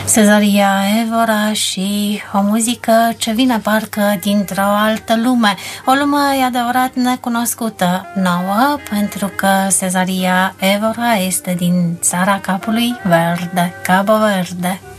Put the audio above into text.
Cezaria Evora și o muzică ce vine parcă dintr-o altă lume. O lume, e adevărat, necunoscută nouă, pentru că Cezaria Evora este din țara capului verde, Cabo Verde.